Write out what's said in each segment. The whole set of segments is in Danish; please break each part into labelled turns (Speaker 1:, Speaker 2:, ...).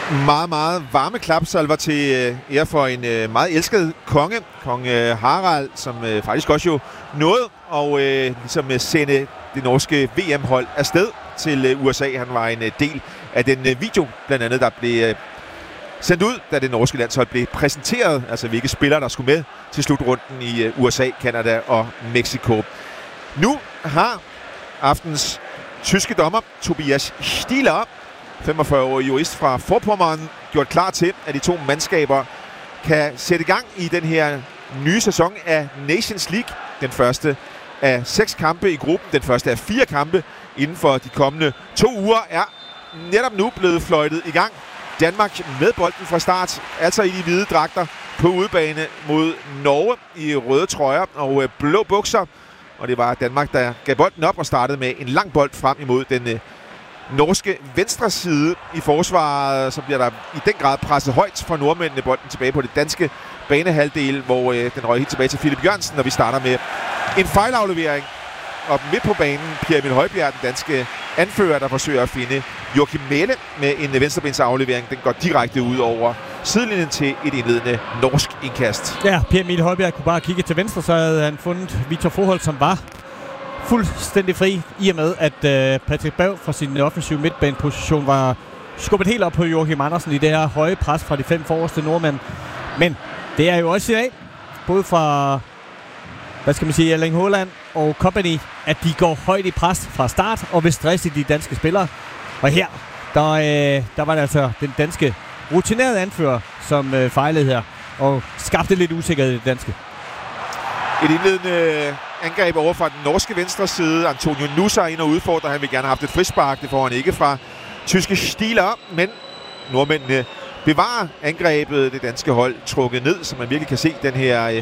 Speaker 1: Meget, meget varme klapsalver til ære for en meget elsket konge, kong Harald, som faktisk også jo nåede og ligesom sende det norske VM-hold afsted til USA. Han var en del af den video, blandt andet, der blev sendt ud, da det norske landshold blev præsenteret, altså hvilke spillere, der skulle med til slutrunden i USA, Canada og Mexico. Nu har aftens tyske dommer, Tobias Stieler, 45-årig jurist fra Vorpommern, gjort klar til, at de to mandskaber kan sætte gang i den her nye sæson af Nations League. Den første af 6 kampe i gruppen, den første af 4 kampe inden for de kommende 2 uger, er netop nu blevet fløjtet i gang. Danmark med bolden fra start, altså i de hvide dragter på udebane mod Norge i røde trøjer og blå bukser. Og det var Danmark, der gav bolden op og startede med en lang bold frem imod den norske venstre side i forsvaret. Så bliver der i den grad presset højt fra nordmændene, bolden tilbage på det danske banehalvdel, hvor den røg helt tilbage til Philip Jørgensen, og vi starter med en fejlaflevering op midt på banen. Pierre Emil Højbjerg, den danske anfører, der forsøger at finde Joachim Mæhle med en venstrebensaflevering. Den går direkte ud over sidelinjen til et indledende norsk indkast.
Speaker 2: Ja, Pierre Emil Højbjerg kunne bare kigge til venstre, så havde han fundet Victor Froholt, som var fuldstændig fri, i og med at Patrick Berg fra sin offensive midtbaneposition var skubbet helt op på Joachim Andersen i det her høje pres fra de 5 forreste nordmænd. Men det er jo også i dag, både fra Erling Haaland og company, at de går højt i pres fra start og vil stresse de danske spillere. Og her, der var det altså den danske rutinerede anfører, som fejlede her og skabte lidt usikkerhed i det danske.
Speaker 1: Et indledende angreb over fra den norske venstre side. Antonio Nusa ind og udfordrer. Han vil gerne have haft et frispark. Det får han ikke fra tyske Stieler, men nordmændene bevarer angrebet. Det danske hold trukket ned, så man virkelig kan se den her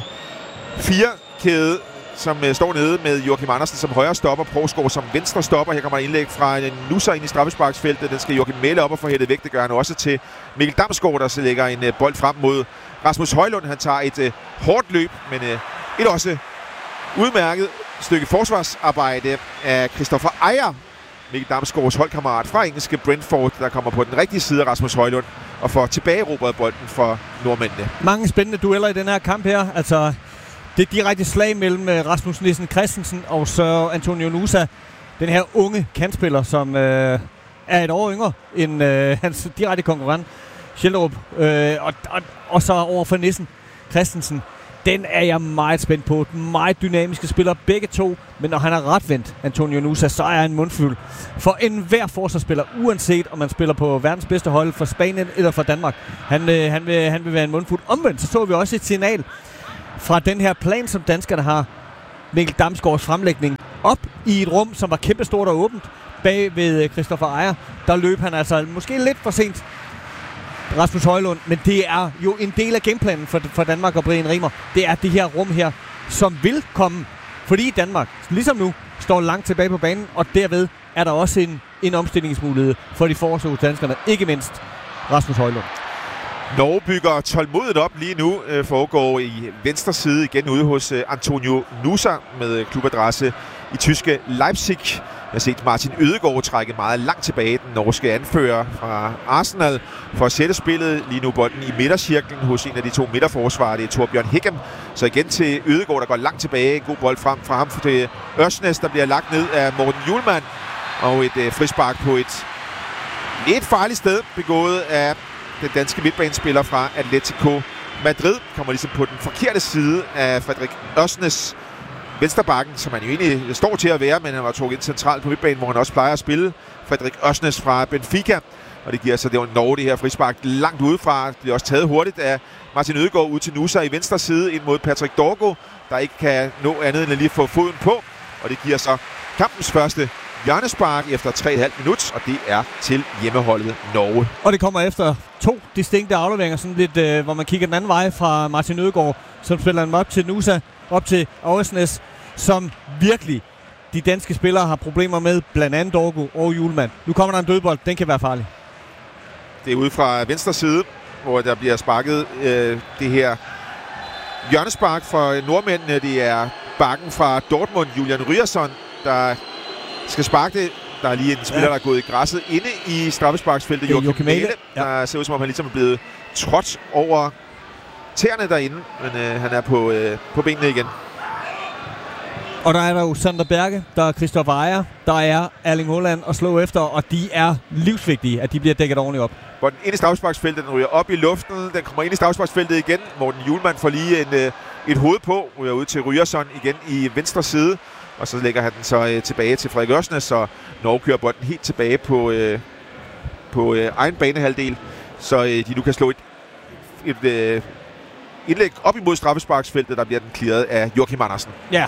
Speaker 1: 4-kæde, som står nede med Joachim Andersen som højre stopper, Provsgaard som venstre stopper. Her kommer et indlæg fra Nusa ind i straffesparksfeltet. Den skal Joachim Mæhle op og få hættet væk. Det gør han også til Mikkel Damsgaard, der så lægger en bold frem mod Rasmus Højlund. Han tager et hårdt løb, men et også udmærket stykke forsvarsarbejde af Christopher Ejer, Mikkel Damsgaards holdkammerat fra engelske Brentford, der kommer på den rigtige side af Rasmus Højlund og får tilbageerobret bolden for nordmændene.
Speaker 2: Mange spændende dueller i den her kamp her. Altså, det direkte slag mellem Rasmus Nielsen Christensen og så Antonio Nusa, den her unge kantspiller, som er et år yngre end hans direkte konkurrent, Schjelderup, og så over for Nielsen Christensen. Den er jeg meget spændt på. Meget dynamiske spillere, begge to. Men når han er retvendt, Antonio Nusa, så er han mundfuld for enhver forsvarsspiller, uanset om man spiller på verdens bedste hold for Spanien eller for Danmark. Han vil være en mundfuld. Omvendt så vi også et signal fra den her plan, som danskerne har. Mikkel Damsgaards fremlægning op i et rum, som var kæmpestort og åbent bag ved Christopher Ejer. Der løb han altså måske lidt for sent, Rasmus Højlund, men det er jo en del af gameplanen for Danmark og Brian Rimer. Det er det her rum her, som vil komme, fordi Danmark, ligesom nu, står langt tilbage på banen, og derved er der også en omstillingsmulighed for de foreslåede danskerne, ikke mindst Rasmus Højlund.
Speaker 1: Norge bygger tålmodigt op lige nu, foregår i venstre side igen ude hos Antonio Nusa med klubadresse i tyske Leipzig. Jeg har set Martin Ødegaard trække meget langt tilbage, den norske anfører fra Arsenal, for at sætte spillet. Lige nu bolden i midtercirklen hos en af de 2 midterforsvarer, det er Torbjørn Higgem. Så igen til Ødegaard, der går langt tilbage. En god bold frem fra ham til Ørsnes, der bliver lagt ned af Morten Hjulmand. Og et frispark på et lidt farligt sted, begået af den danske midtbanespiller fra Atletico Madrid. Kommer ligesom på den forkerte side af Frederik Ørsnes, venstrebakken, som han jo egentlig står til at være, men han var trukket ind centralt på midtbanen, hvor han også plejer at spille. Frederik Ørsnes fra Benfica, og det giver så det var Norge, det her frispark langt udefra. Det bliver også taget hurtigt af Martin Ødegaard ud til Nusa i venstre side ind mod Patrick Dorgo, der ikke kan nå andet end at lige få foden på, og det giver så kampens første hjørnespark efter 3,5 minutter, og det er til hjemmeholdet Norge.
Speaker 2: Og det kommer efter 2 distinkte afleveringer, sådan lidt, hvor man kigger den anden vej fra Martin Ødegaard, som spiller den op til Nusa, op til Ørsnes, som virkelig de danske spillere har problemer med, blandt andet Dorgo og Hjulmand. Nu kommer der en dødbold, den kan være farlig.
Speaker 1: Det er ude fra venstre side, hvor der bliver sparket det her hjørnespark for nordmændene. Det er bakken fra Dortmund, Julian Ryerson, der skal sparke det. Der er lige en spiller, der er gået i græsset inde i straffesparksfeltet. Joachim Mähle, der ser ud som om han ligesom er blevet trådt over tæerne derinde, men han er på benene igen.
Speaker 2: Og der er der jo Sander Berge, der er Christopher Ejer, der er Erling Haaland at slå efter, og de er livsvigtige, at de bliver dækket ordentligt op.
Speaker 1: Bolden ind i straffesparksfeltet, den ryger op i luften, den kommer ind i straffesparksfeltet igen. Morten Hjulmand får lige et hoved på, ryger ud til Ryerson igen i venstre side, og så lægger han den så tilbage til Frederik Ørsnes, så Norge kører bolden helt tilbage på egen banehalvdel, så de nu kan slå et indlæg op imod straffesparksfeltet, der bliver den clearet af Joachim Andersen.
Speaker 2: Ja,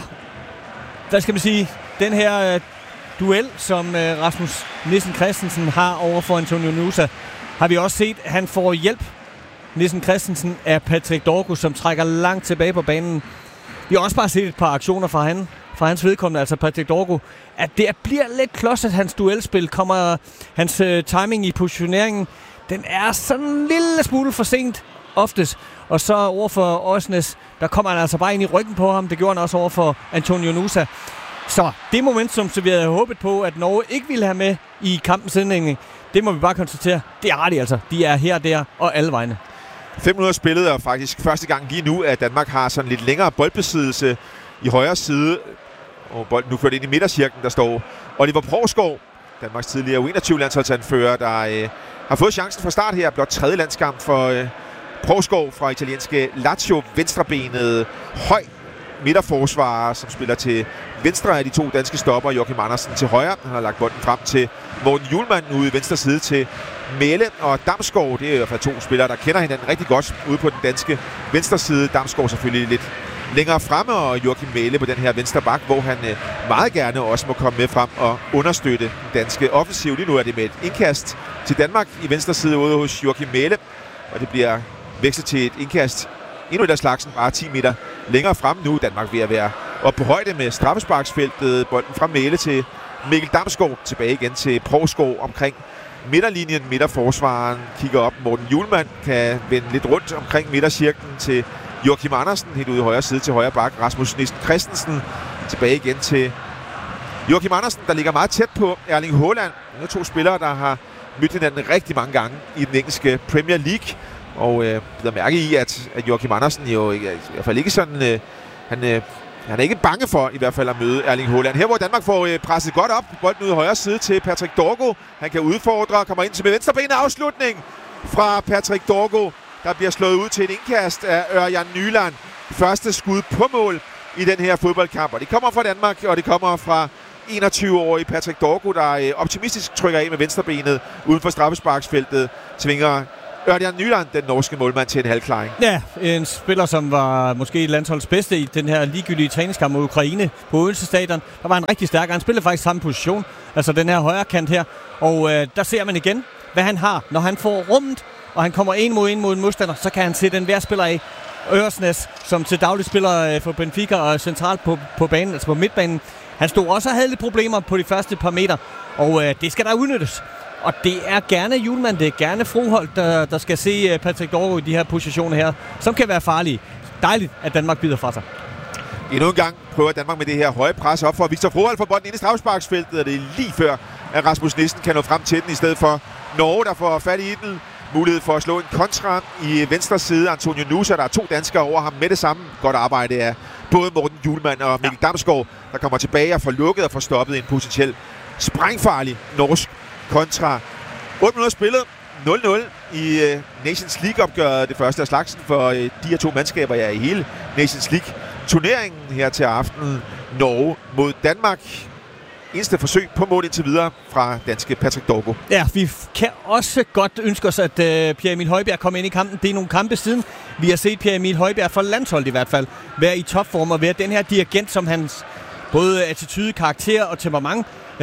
Speaker 2: hvad skal man sige? Den her duel, som Rasmus Nissen Christensen har over for Antonio Nusa, har vi også set, at han får hjælp, Nissen Christensen, af Patrick Dorgo, som trækker langt tilbage på banen. Vi har også bare set et par aktioner fra hans vedkommende, altså Patrick Dorgo, at det bliver lidt klodset, hans duelspil. Hans timing i positioneringen, den er sådan en lille smule for sent oftest. Og så over for Ørsnes, der kommer han altså bare ind i ryggen på ham. Det gjorde han også over for Antonio Nusa. Så det momentum, som vi havde håbet på, at Norge ikke ville have med i kampens indledning, det må vi bare konstatere. Det har de altså. De er her, der og alle vegne.
Speaker 1: 5 minutter spillet, og faktisk første gang lige nu, at Danmark har sådan lidt længere boldbesiddelse i højre side. Og bolden nu ført ind i midtercirklen, der står Oliver Provsgaard, Danmarks tidligere U21-landsholdsanfører, der har fået chancen fra start her. Blot 3. landskamp for Provsgaard fra italienske Lazio. Venstrebenet, høj midterforsvarer, som spiller til venstre af de 2 danske stopper. Joachim Andersen til højre. Han har lagt bolden frem til Morten Hjulmand ude i venstre side til Mähle og Damsgaard. Det er i hvert fald 2 spillere, der kender hinanden rigtig godt ude på den danske venstre side. Damsgaard selvfølgelig lidt længere fremme, og Joachim Mähle på den her venstre bak, hvor han meget gerne også må komme med frem og understøtte den danske offensiv. Lige nu er det med et indkast til Danmark i venstre side ude hos Joachim Mähle, og det bliver vekslet til et indkast endnu et af slagsen, bare 10 meter længere frem nu. Danmark ved at være oppe på højde med straffesparksfeltet. Bolden fra Mähle til Mikkel Damsgaard, tilbage igen til Provsgaard omkring midterlinjen. Midterforsvaren kigger op. Morten Hjulmand kan vende lidt rundt omkring midtercirklen til Joachim Andersen, helt ude i højre side til højre bak. Rasmus Nissen Christensen tilbage igen til Joachim Andersen, der ligger meget tæt på Erling Haaland. Det er 2 spillere, der har mødt hinanden rigtig mange gange i den engelske Premier League. Og der mærke i, at Joachim Andersen jo i hvert fald ikke sådan... Han er ikke bange for i hvert fald at møde Erling Haaland. Her hvor Danmark får presset godt op. Bolden ud i højre side til Patrick Dorgo. Han kan udfordre, kommer ind til med venstrebenet. Afslutning fra Patrick Dorgo, der bliver slået ud til et indkast af Ørjan Nyland. Første skud på mål i den her fodboldkamp. Og det kommer fra Danmark, og det kommer fra 21-årige Patrick Dorgo, der optimistisk trykker af med venstrebenet uden for straffesparksfeltet. Tvinger Ørjan Nyland, den norske målmand, til en halvklaring.
Speaker 2: Ja, en spiller, som var måske landsholdets bedste i den her ligegyldige træningskamp mod Ukraine på Odense Stadion. Der var han rigtig stærk, han spillede faktisk samme position, altså den her højre kant her. Og der ser man igen, hvad han har. Når han får rummet, og han kommer en mod en modstander, så kan han sætte en værspiller af. Ørsnes, som til daglig spiller for Benfica og centralt på banen, altså på midtbanen. Han stod også og havde lidt problemer på de første par meter, og det skal der udnyttes. Og det er gerne Hjulmand, det er gerne Froholt, der skal se Patrick Dorgo i de her positioner her, som kan være farlige. Dejligt, at Danmark bider fra sig.
Speaker 1: Endnu en gang prøver Danmark med det her høje pres op for Victor Froholt for bolden ind i straffesparksfeltet, og det er lige før, at Rasmus Nissen kan nå frem til den, i stedet for Norge, der får fat i den. Mulighed for at slå en kontra i venstre side. Antonio Nusa, der er 2 danskere over ham med det samme. Godt arbejde af både Morten Hjulmand og Mikkel Damsgaard, der kommer tilbage og får lukket og får stoppet en potentiel sprængfarlig norsk kontra. 8 minutter spillet, 0-0 i Nations League-opgøret. Det første af slagsen for de her 2 mandskaber i hele Nations League-turneringen her til aften. Norge mod Danmark. Eneste forsøg på mål indtil videre fra danske Patrick Dorgo.
Speaker 2: Ja, vi kan også godt ønske os, at Pierre Emil Højbjerg kommer ind i kampen. Det er nogle kampe siden. Vi har set Pierre Emil Højbjerg for landsholdet i hvert fald være i topform og være den her dirigent, som hans både attitude, karakter og temperament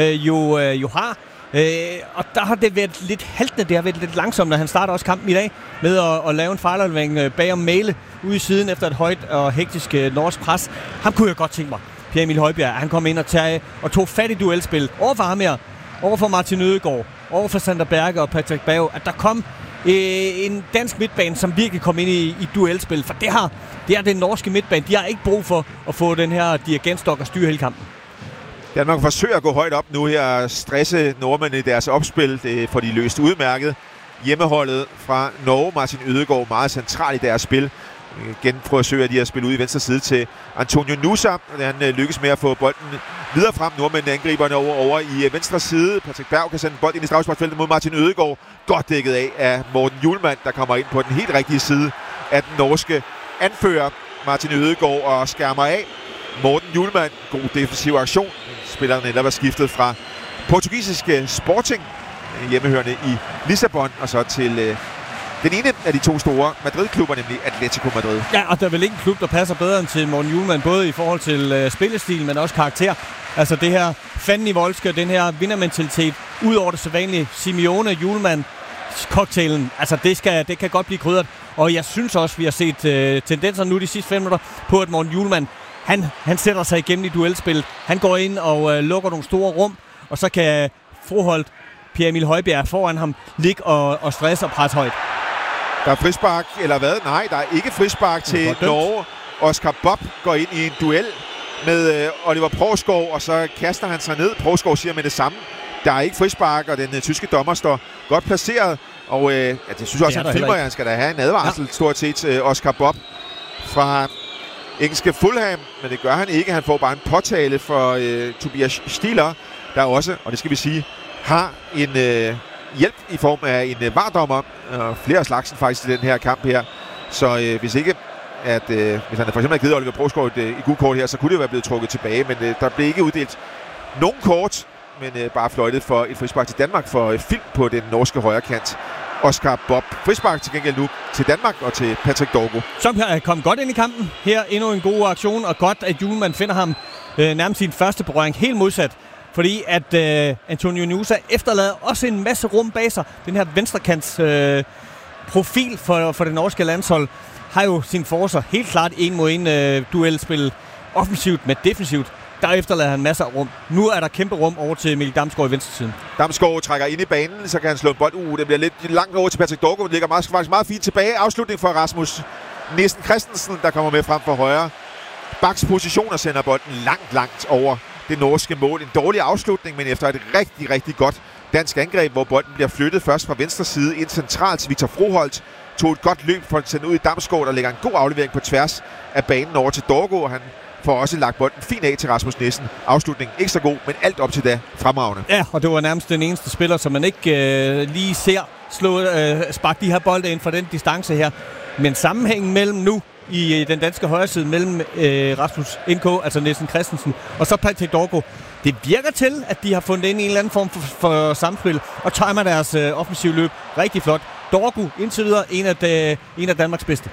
Speaker 2: jo har. Og der har det været lidt haltende, det har været lidt langsomt, når han starter også kampen i dag med at lave en fejlaflevering bag om Mähle ude i siden efter et højt og hektisk norsk pres. Ham kunne jeg godt tænke mig. Pierre Emil Højbjerg, han kom ind og tog fat i duelspil over for ham her, over for Martin Ødegaard, over for Sander Berge og Patrick Berg, at der kom en dansk midtbane, som virkelig kom ind i duelspil, for det har den norske midtbane, de har ikke brug for at få den her dirigentstok og styre hele kampen.
Speaker 1: Danmark forsøger at gå højt op nu her, stresse nordmændene i deres opspil. Det får de løst udmærket. Hjemmeholdet fra Norge, Martin Ødegaard, meget central i deres spil. Igen forsøger de at spille ud i venstre side til Antonio Nusa. Han lykkes med at få bolden videre frem. Nordmændene angriberne over i venstre side. Patrick Berg kan sende bold ind i straffesparksfeltet mod Martin Ødegaard. Godt dækket af Morten Hjulmand, der kommer ind på den helt rigtige side af den norske anfører Martin Ødegaard og skærmer af. Morten Hjulmand, god defensiv aktion. Spillerne der var skiftet fra portugisiske Sporting, hjemmehørende i Lissabon, og så til den ene af de to store Madrid-klubber, nemlig Atletico Madrid.
Speaker 2: Ja, og der er vel ikke en klub, der passer bedre end til Morten Hjulmand, både i forhold til spillestil, men også karakter. Altså det her fanden i voldske, den her vindermentalitet, ud over det sædvanlige Simeone Hjulmand cocktailen, altså det kan godt blive krydret. Og jeg synes også, vi har set tendenser nu de sidste 5 minutter på, at Morten Hjulmand, han sætter sig igennem i duelspillet. Han går ind og lukker nogle store rum, og så kan Froholt, Pierre Emil Højbjerg foran ham, ligge og stresse og presse højt.
Speaker 1: Der er frispark, eller hvad? Nej, der er ikke frispark til Norge. Oscar Bob går ind i en duel med Oliver Provskov, og så kaster han sig ned. Provskov siger med det samme. Der er ikke frispark, og den tyske dommer står godt placeret. Og det synes også, han filmer, han skal da have en advarsel, stort set, Oscar Bob fra engelske Fulham, men det gør han ikke. Han får bare en påtale for Tobias Stieler, der også, og det skal vi sige, har en hjælp i form af en VAR-dommer, og flere af slagsen faktisk i den her kamp her. Så hvis ikke, hvis han for eksempel havde givet Oliver Provskov et gult kort her, så kunne det jo være blevet trukket tilbage, men der blev ikke uddelt nogen kort, men bare fløjtet for et frispark til Danmark for film på den norske højre kant. Oscar Bob. Frispark til gengæld nu til Danmark og til Patrick Dorgo.
Speaker 2: Som er kommet godt ind i kampen. Her endnu en god aktion, og godt, at Hjulmand finder ham nærmest sin første berøring helt modsat. Fordi at Antonio Nusa efterlader også en masse rum bag sig. Den her venstrekants profil for det norske landshold har jo sin forser helt klart 1-mod-1 duelspil offensivt med defensivt. Der efterlader han masser af rum. Nu er der kæmpe rum over til Mikkel Damsgaard i venstresiden.
Speaker 1: Damsgaard trækker ind i banen, så kan han slå en bold. Det bliver lidt langt over til Patrick Dorgo. Det ligger faktisk meget fint tilbage. Afslutning for Rasmus Nissen Christensen, der kommer med frem for højre. Baks position og sender bolden langt over det norske mål. En dårlig afslutning, men efter et rigtig godt dansk angreb, hvor bolden bliver flyttet først fra venstre side ind centralt til Victor Froholt. Tog et godt løb for at sende ud i Damsgaard, der lægger en god aflevering på tværs af banen over til Dorgo, og han får også lagt bolden fint af til Rasmus Nissen. Afslutningen ikke så god, men alt op til da fremragende.
Speaker 2: Ja, og det var nærmest den eneste spiller, som man ikke lige ser sparke de her bolde ind fra den distance her. Men sammenhængen mellem nu i den danske højre side, mellem Rasmus NK, altså Nissen Christensen, og så Patrick Dorgo, det virker til, at de har fundet ind i en eller anden form for samspil, og timer deres offensive løb rigtig flot. Dorgo indtil videre en af Danmarks bedste.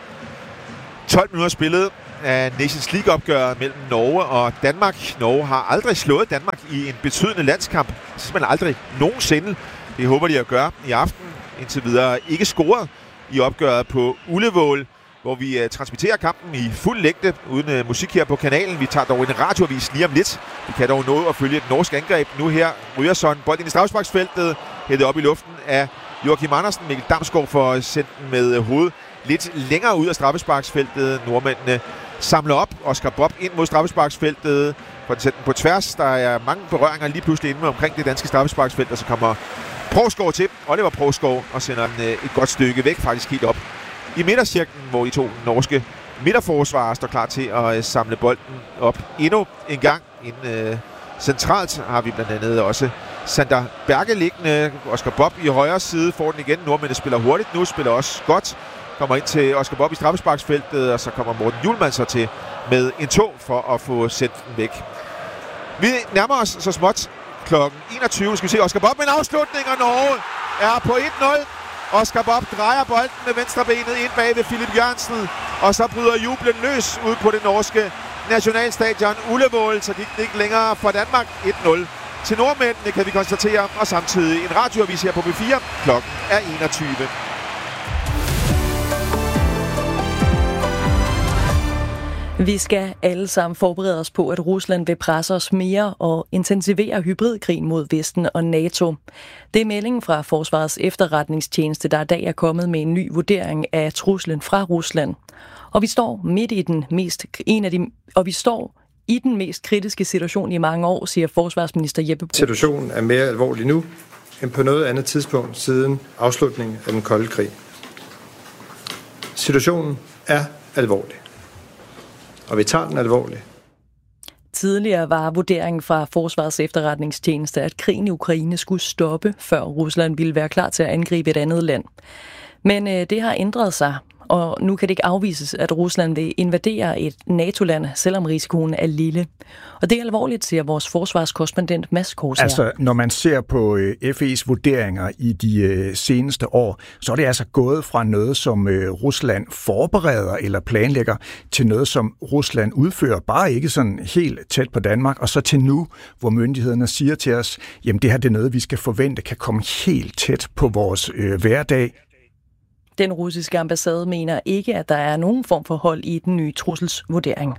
Speaker 2: 12
Speaker 1: minutter spillet af Nations League-opgøret mellem Norge og Danmark. Norge har aldrig slået Danmark i en betydende landskamp. Det synes man aldrig nogensinde. Det håber de at gøre i aften. Indtil videre ikke scoret i opgøret på Ullevål, hvor vi transmitterer kampen i fuld længde uden musik her på kanalen. Vi tager dog en radioavis lige om lidt. Vi kan dog nå at følge et norsk angreb. Nu her Ryerson, bold ind i straffesparksfeltet, hættet op i luften af Joachim Andersen. Mikkel Damsgaard får sendt den med hovedet lidt længere ud af straffesparksfeltet. Nordmændene samler op. Oscar Bob ind mod straffesparksfeltet. For at sætte den på tværs. Der er mange berøringer lige pludselig inde omkring det danske straffesparksfelt, og så kommer Provskov til. Oliver Provskov og sender den et godt stykke væk, faktisk helt op i midtercirklen, hvor de to norske midterforsvarer står klar til at samle bolden op endnu en gang. Centralt har vi blandt andet også Sander Berge liggende. Oscar Bob i højre side får den igen. Nordmændene spiller hurtigt nu, spiller også godt. Kommer ind til Oscar Bob i straffesparksfeltet, og så kommer Morten Hjulmand så til med en tog for at få sendt den væk. Vi nærmer os så småt klokken 21. Skal vi se Oscar Bob med en afslutning, og Norge er på 1-0. Oscar Bob drejer bolden med venstrebenet ind bag ved Philip Jørgensen, og så bryder jublen løs ud på det norske nationalstadion Ullevål, så gik det ikke længere for Danmark. 1-0 til nordmændene, kan vi konstatere, og samtidig en radioavis her på B4. Klokken er 21.
Speaker 3: Vi skal alle sammen forberede os på, at Rusland vil presse os mere og intensivere hybridkrigen mod Vesten og NATO. Det er meldingen fra Forsvarets efterretningstjeneste, der i dag er kommet med en ny vurdering af truslen fra Rusland. Og vi står midt i i den mest kritiske situation i mange år, siger forsvarsminister Jeppe Bruus.
Speaker 4: Situationen er mere alvorlig nu end på noget andet tidspunkt siden afslutningen af den kolde krig. Situationen er alvorlig, og vi tager den alvorligt.
Speaker 3: Tidligere var vurderingen fra Forsvarets efterretningstjeneste, at krigen i Ukraine skulle stoppe, før Rusland ville være klar til at angribe et andet land. Men det har ændret sig, og nu kan det ikke afvises, at Rusland vil invadere et NATO-land, selvom risikoen er lille. Og det er alvorligt, siger vores forsvarskorrespondent Mads Korsager.
Speaker 5: Altså, når man ser på FE's vurderinger i de seneste år, så er det altså gået fra noget, som Rusland forbereder eller planlægger, til noget, som Rusland udfører, bare ikke sådan helt tæt på Danmark, og så til nu, hvor myndighederne siger til os, jamen det her det er noget, vi skal forvente kan komme helt tæt på vores hverdag.
Speaker 3: Den russiske ambassade mener ikke, at der er nogen form for hold i den nye trusselsvurdering.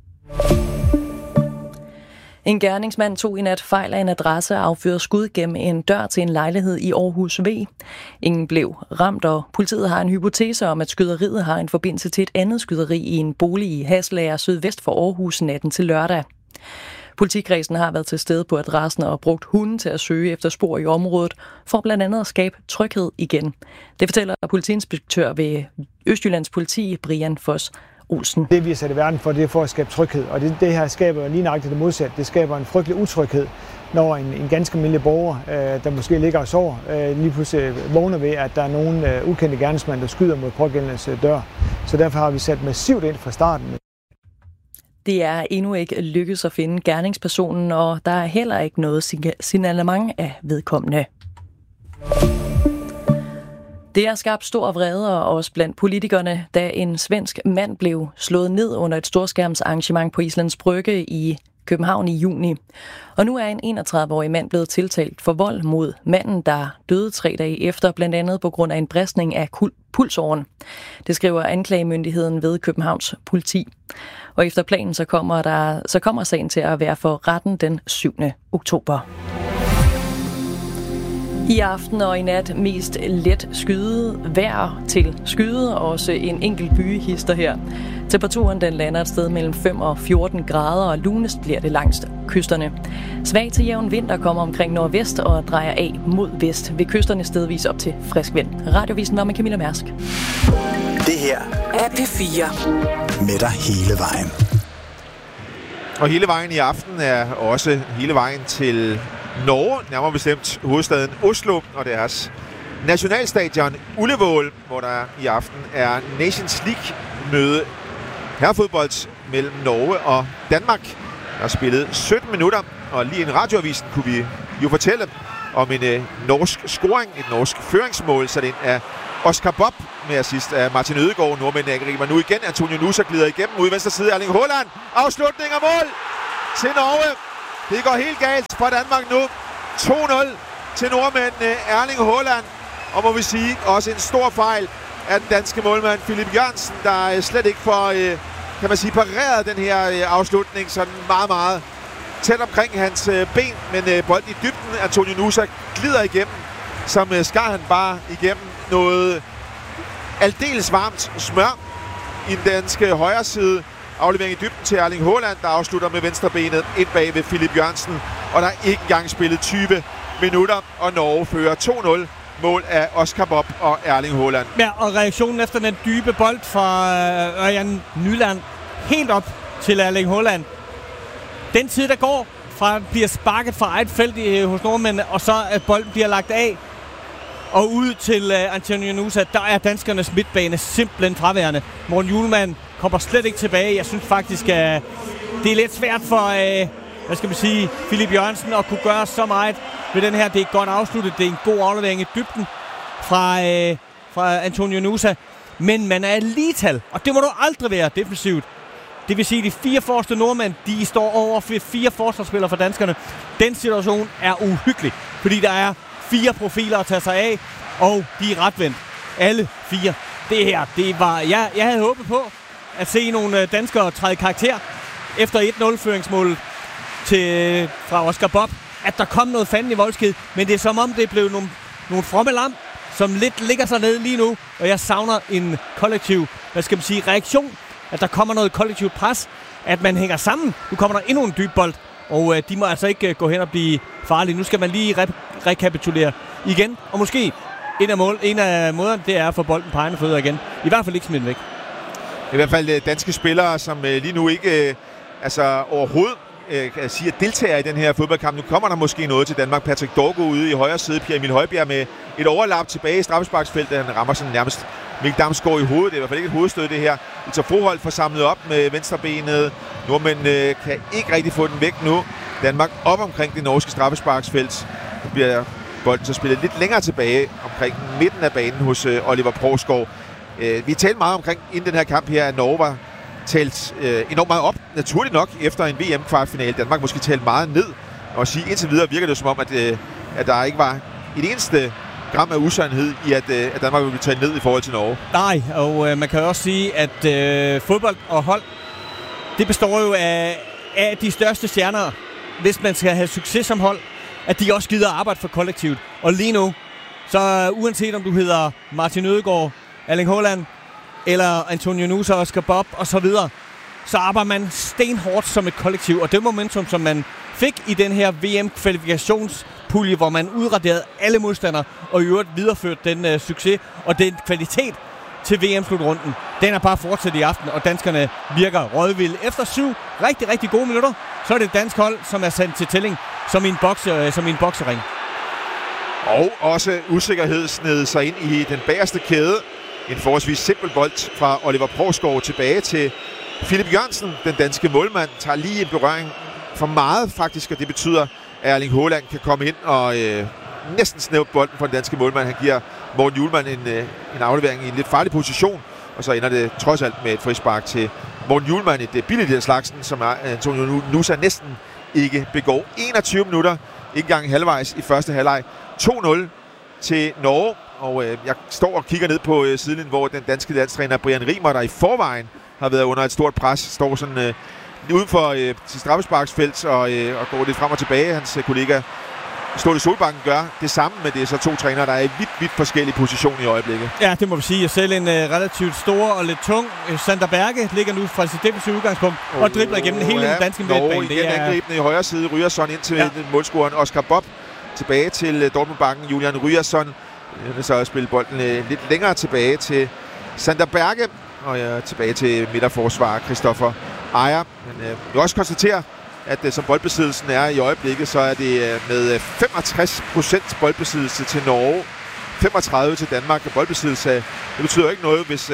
Speaker 3: En gerningsmand tog i nat fejl af en adresse og affyrede skud gennem en dør til en lejlighed i Aarhus V. Ingen blev ramt, og politiet har en hypotese om, at skyderiet har en forbindelse til et andet skyderi i en bolig i Haslager sydvest for Aarhus natten til lørdag. Politikredsen har været til stede på adressen og brugt hunden til at søge efter spor i området, for blandt andet at skabe tryghed igen. Det fortæller politiinspektør ved Østjyllands Politi, Brian Foss Olsen.
Speaker 6: Det vi er sat i verden for, det er for at skabe tryghed, og det her skaber lige nøjagtigt det modsatte. Det skaber en frygtelig utryghed, når en ganske almindelig borger, der måske ligger og sover, lige pludselig vågner ved, at der er nogen ukendte gerningsmænd, der skyder mod pågældendes dør. Så derfor har vi sat massivt ind fra starten.
Speaker 3: Det er endnu ikke lykkedes at finde gerningspersonen, og der er heller ikke noget signalement af vedkommende. Det har skabt stor vrede også blandt politikerne, da en svensk mand blev slået ned under et storskærmsarrangement på Islands Brygge i København i juni. Og nu er en 31-årig mand blevet tiltalt for vold mod manden, der døde 3 dage efter, blandt andet på grund af en bristning af pulsåren. Det skriver anklagemyndigheden ved Københavns politi. Og efter planen så kommer sagen til at være for retten den 7. oktober. I aften og i nat mest let skyde, vejr til skyde, og også en enkelt byhister her. Temperaturen den lander et sted mellem 5 og 14 grader, og lunest bliver det langs kysterne. Svag til jævn vind, der kommer omkring nordvest og drejer af mod vest, ved kysterne stedvis op til frisk vind. Radiovisen var med Camilla Mærsk.
Speaker 7: Det her er P4. Med dig hele vejen.
Speaker 1: Og hele vejen i aften er også hele vejen til Norge, nærmere bestemt hovedstaden Oslo og deres nationalstadion Ullevål, hvor der i aften er Nations League-møde herrefodbold mellem Norge og Danmark. Der er spillet 17 minutter, og lige i radioavisen kunne vi jo fortælle om en norsk scoring, et norsk føringsmål, sat ind af Oscar Bob med assist af Martin Ødegaard. Nordmændene angriber nu igen. Antonio Nusa glider igennem ude i venstre side. Erling Haaland. Afslutning og mål til Norge. Det går helt galt for Danmark nu. 2-0 til nordmændene. Erling Haaland. Og må vi sige, også en stor fejl af den danske målmand Philip Jørgensen, der slet ikke får, kan man sige, pareret den her afslutning sådan meget, meget tæt omkring hans ben. Men bold i dybden. Antonio Nusa glider igennem, som skar han bare igennem noget aldeles varmt smør i den danske højre side. Aflevering i dybden til Erling Haaland, der afslutter med venstrebenet ind bag ved Philip Jørgensen. Og der er ikke engang spillet 20 minutter, og Norge fører 2-0. Mål af Oscar Bob og Erling Haaland.
Speaker 2: Ja, og reaktionen efter den dybe bold fra Ørjan Nyland helt op til Erling Haaland. Den tid, der går fra at bliver sparket fra eget felt hos nordmændene, og så at bolden bliver lagt af og ud til Antonio Nusa, der er danskernes midtbane simpelthen fraværende. Morten Hjulmand kommer slet ikke tilbage. Jeg synes faktisk, at det er lidt svært for, Philip Jørgensen at kunne gøre så meget ved den her. Det er godt afsluttet. Det er en god aflevering i dybden fra Antonio Nusa. Men man er ligetal, og det må du aldrig være defensivt. Det vil sige, at de 4 forreste nordmænd, de står over 4 forsvarsspillere for danskerne. Den situation er uhyggelig, fordi der er 4 profiler at tage sig af, og de er retvendt. Alle 4. Det her, det var... Jeg havde håbet på at se nogle danskere træde karakter efter 1-0-føringsmålet fra Oscar Bob, at der kom noget fanden i voldsked, men det er som om, det blev nogle fromme lam, som lidt ligger sig ned lige nu, og jeg savner en kollektiv, reaktion, at der kommer noget kollektivt pres, at man hænger sammen. Nu kommer der endnu en dyb bold, og de må altså ikke gå hen og blive farlige. Nu skal man lige rekapitulere igen, og måske en af måderne, det er at få bolden på egne fødder igen. I hvert fald ikke smidt væk.
Speaker 1: I hvert fald danske spillere, som lige nu ikke overhovedet kan sige, at deltager i den her fodboldkamp. Nu kommer der måske noget til Danmark. Patrick Dorgo ude i højre side. Pierre Emil Højbjerg med et overlap tilbage i straffesparksfeltet. Han rammer sådan nærmest Mikkel Damsgaard i hovedet. Det er i hvert fald ikke et hovedstød, det her. Victor Froholt får samlet op med venstrebenet. Nordmænd kan ikke rigtig få den væk nu. Danmark op omkring det norske straffesparksfelt. Nu bliver bolden så spillet lidt længere tilbage omkring midten af banen hos Oliver Provsgaard. Vi talte meget omkring inden den her kamp her, at Norge var talt enormt meget op, naturligt nok, efter en VM-kvartfinale. Danmark måske talt meget ned, og sige indtil videre virker det som om, at der ikke var et eneste gram af usandhed i, at Danmark ville blive talt ned i forhold til Norge.
Speaker 2: Nej, og man kan også sige, at fodbold og hold, det består jo af de største stjerner, hvis man skal have succes som hold, at de også gider arbejde for kollektivet. Og lige nu, så uanset om du hedder Martin Ødegaard, Erling Haaland, eller Antonio Nusa, Oscar Bob og så videre, så arbejder man stenhårdt som et kollektiv. Og det momentum, som man fik i den her VM-kvalifikationspulje, hvor man udraderede alle modstandere og i øvrigt videreførte den succes og den kvalitet til VM-slutrunden, den er bare fortsat i aften, og danskerne virker rådvilde. Efter 7 rigtig, rigtig gode minutter, så er det et dansk hold, som er sendt til tælling som i en boksering.
Speaker 1: Og også usikkerhed sned sig ind i den bagerste kæde. En forholdsvis simpel bold fra Oliver Provsgaard tilbage til Philip Jørgensen, den danske målmand, tager lige en berøring for meget faktisk, og det betyder, at Erling Haaland kan komme ind og næsten snæve bolden for den danske målmand. Han giver Morten Hjulmand en aflevering i en lidt farlig position, og så ender det trods alt med et frispark til Morten Hjulmand, et billigt af slagsen, som Antonio Nusa næsten ikke begår. 21 minutter, ikke engang halvvejs i første halvleg. 2-0 til Norge. Og jeg står og kigger ned på sidelinjen, hvor den danske landstræner Brian Riemer, der i forvejen har været under et stort pres, står sådan uden for til straffesparksfelt og går lidt frem og tilbage. Hans kollega Ståle Solbakken gør det samme, men det er så to trænere, der er i vidt forskellige positioner i øjeblikket.
Speaker 2: Ja, det må vi sige. Selv en relativt stor og lidt tung Sander Berge ligger nu fra sit defensive udgangspunkt og dribler igennem hele den danske midtbane.
Speaker 1: Norge igen angribende i højre side. Ryerson ind til målscoren Oscar Bob. Tilbage til Dortmund-bakken. Julian Ryerson. Så spille bolden lidt længere tilbage til Sander Berge, og tilbage til midterforsvarer Christoffer Ejer. Men jeg vil også konstatere, at som boldbesiddelsen er i øjeblikket, så er det med 65% boldbesiddelse til Norge, 35 til Danmark. Boldbesiddelse, det betyder ikke noget, hvis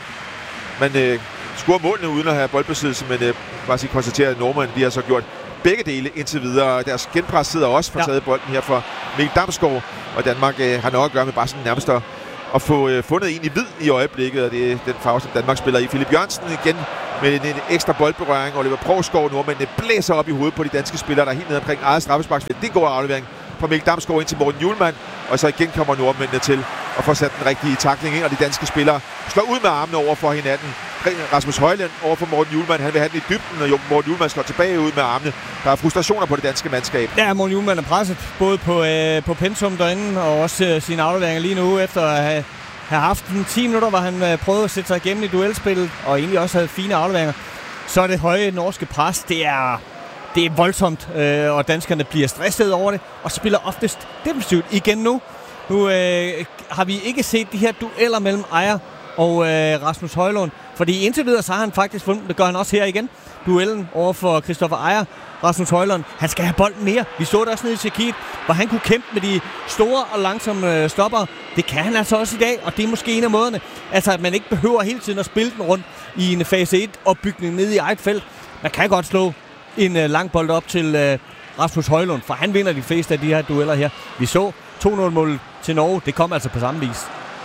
Speaker 1: man scorer målene uden at have boldbesiddelse, men bare sige konstatere, at nordmændene de har så gjort begge dele indtil videre. Deres genpres sidder også for taget bolden her for Mikkel Damsgaard, og Danmark har nok at gøre med bare sådan nærmest at få fundet en i hvid i øjeblikket, og det er den farve, som Danmark spiller i. Philip Jørgensen igen med en ekstra boldberøring. Oliver Provsgaard, nordmændene blæser op i hovedet på de danske spillere, der er helt nede omkring eget straffesparksfelt. Det går aflevering fra Mikkel Damsgaard ind til Morten Hjulmand, og så igen kommer nordmændene til at få sat den rigtige tackling ind, og de danske spillere slår ud med armene over for hinanden. Rasmus Højlund over for Morten Hjulmand, han vil have den i dybden, og Morten Hjulmand slår tilbage ud med armene. Der er frustrationer på det danske mandskab.
Speaker 2: Ja, Morten Hjulmand er presset, både på pensum derinde, og også sine afleveringer lige nu, efter at have haft 10 minutter, hvor han prøvede at sætte sig igennem i duelspillet, og egentlig også havde fine afleveringer. Så er det høje norske pres, det er voldsomt, og danskerne bliver stresset over det, og spiller oftest defensivt igen nu. Nu har vi ikke set de her dueller mellem Ejer og Rasmus Højlund, fordi indtil videre så har han faktisk fundet, det gør han også her igen, duellen over for Christoffer Ejer. Rasmus Højlund, han skal have bolden mere. Vi så det også nede i Tjekkiet, hvor han kunne kæmpe med de store og langsomme stopper. Det kan han altså også i dag, og det er måske en af måderne. Altså, at man ikke behøver hele tiden at spille den rundt i en fase 1-opbygning nede i eget felt. Man kan godt slå en lang bold op til Rasmus Højlund, for han vinder de fleste af de her dueller her. Vi så 2-0-målet til Norge, det kom altså på samme vis.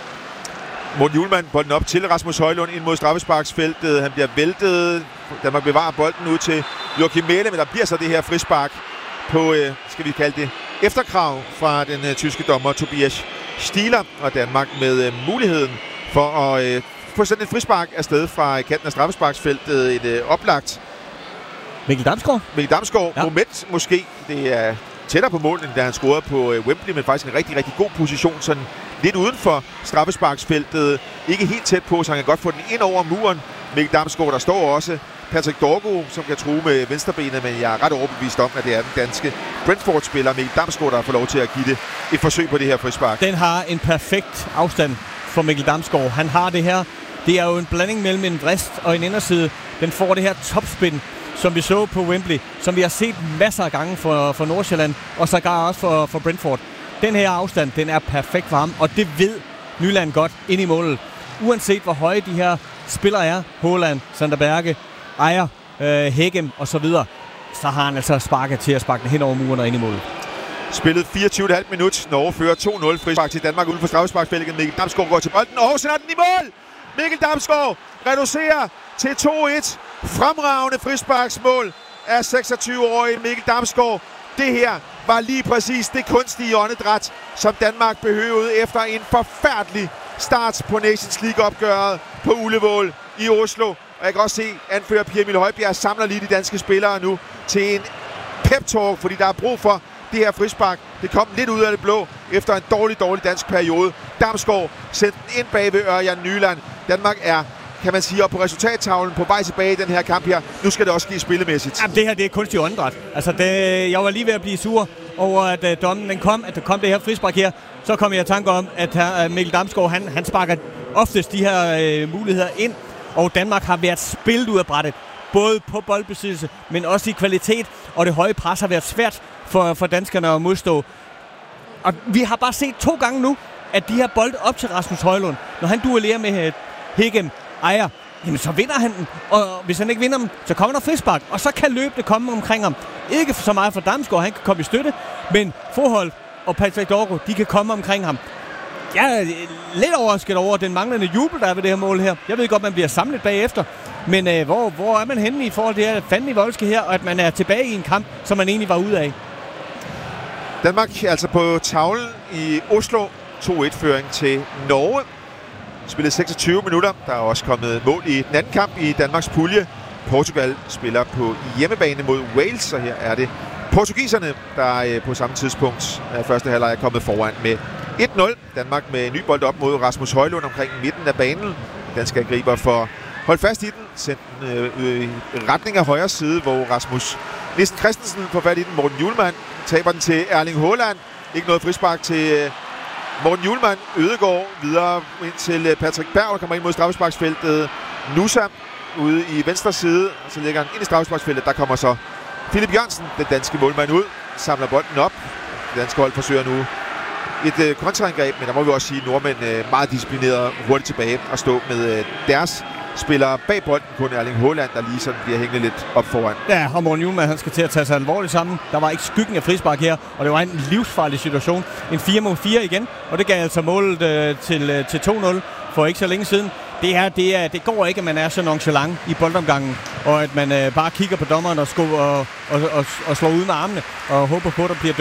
Speaker 1: Morten Hjulmand, bolden op til Rasmus Højlund ind mod straffesparksfeltet. Han bliver væltet. Danmark bevarer bolden ud til Joachim Mæhle, men der bliver så det her frispark på, skal vi kalde det, efterkrav fra den tyske dommer Tobias Stieler, og Danmark med muligheden for at få sådan et frispark afsted fra kanten af straffesparksfeltet. Et oplagt
Speaker 2: Mikkel Damsgaard.
Speaker 1: Ja. Moment måske. Det er tættere på målen, da han scorede på Wembley, men faktisk en rigtig, rigtig god position. Sådan lidt uden for straffesparksfeltet. Ikke helt tæt på, så han kan godt få den ind over muren. Mikkel Damsgaard, der står også Patrick Dorgo, som kan true med venstrebenet, men jeg er ret overbevist om, at det er den danske Brentford-spiller Mikkel Damsgaard, der får lov til at give det et forsøg på det her frispark.
Speaker 2: Den har en perfekt afstand for Mikkel Damsgaard. Han har det her. Det er jo en blanding mellem en vrist og en inderside. Den får det her topspin, som vi så på Wembley, som vi har set masser af gange for Nordsjælland, og sågar også for Brentford. Den her afstand, den er perfekt for ham, og det ved Nyland godt ind i målet. Uanset hvor høje de her spillere er, Haaland, Sander Berge, Ejer, Hæggem og så videre, så har han altså sparket til at sparke den hen over muren og ind i målet.
Speaker 1: Spillet 24,5 minut. Norge fører 2-0. Frispark til Danmark uden for straffesparksfeltet. Mikkel Damsgaard går til bolden og sender den i mål. Mikkel Damsgaard reducerer til 2-1. Fremragende frisparksmål af 26-årige Mikkel Damsgaard. Det her var lige præcis det kunstige åndedræt, som Danmark behøvede efter en forfærdelig start på Nations League-opgøret på Ullevål i Oslo. Og jeg kan også se, anfører Pierre Emil Højbjerg samler lige de danske spillere nu til en pep-talk, fordi der er brug for det her frispark. Det kom lidt ud af det blå efter en dårlig dansk periode. Damsgaard sendte den ind bag ved Ørjan Nyland. Danmark er, kan man sige, op på resultattavlen på vej tilbage i den her kamp her. Nu skal det også ske spillemæssigt.
Speaker 2: Jamen, det her, det er kunstigt åndedræt. Altså, jeg var lige ved at blive sur over, at dommen den kom, at der kom det her frispark her. Så kom jeg i tanke om, at Mikkel Damsgaard, han sparker oftest de her muligheder ind. Og Danmark har været spillet ud af brættet. Både på boldbesiddelse, men også i kvalitet. Og det høje pres har været svært for danskerne at modstå. Og vi har bare set 2 gange nu, at de her bolde op til Rasmus Højlund, når han duellerer med Hæggem, Ejer, jamen så vinder han den. Og hvis han ikke vinder dem, så kommer der frispark. Og så kan løbende komme omkring ham. Ikke så meget for Damsgaard, han kan komme i støtte. Men Forhold og Patrick Dorgo, de kan komme omkring ham. Jeg er lidt overrasket over den manglende jubel, der er ved det her mål her. Jeg ved godt, man bliver samlet bagefter. Men hvor er man henne i forhold til det her fandme voldske her, og at man er tilbage i en kamp, som man egentlig var ude af?
Speaker 1: Danmark altså på tavlen i Oslo. 2-1-føring til Norge. Spillet 26 minutter. Der er også kommet mål i den anden kamp i Danmarks pulje. Portugal spiller på hjemmebane mod Wales, og her er det portugiserne, der på samme tidspunkt af første halvleg er kommet foran med 1-0. Danmark med en ny bold op mod Rasmus Højlund omkring midten af banen. Danske angriber for holdt fast i den, sendt den i retning af højre side, hvor Rasmus Nissen Christensen får fat i den. Morten Hjulmand taber den til Erling Haaland. Ikke noget frispark til Morten Hjulmand. Ødegaard videre ind til Patrick Berg, der kommer ind mod straffesparksfeltet. Nusa ude i venstre side, og så lægger han ind i straffesparksfeltet. Der kommer så Philip Jørgensen, den danske målmand, ud, samler bolden op. Det danske hold forsøger nu et kontraangreb, men der må vi også sige, at nordmænd meget disciplineret hurtigt tilbage og stå med deres spillere bag bolden, kun Erling Haaland, der lige sådan bliver hængende lidt op foran.
Speaker 2: Ja, og Morten Hjulmand, han skal til at tage sig alvorligt sammen. Der var ikke skyggen af frispark her, og det var en livsfarlig situation. En 4-4 igen, og det gav altså målet til 2-0 for ikke så længe siden. Det går ikke, at man er så nonchalant i boldomgangen, og at man bare kigger på dommeren og slår ud med armene og håber på, at der bliver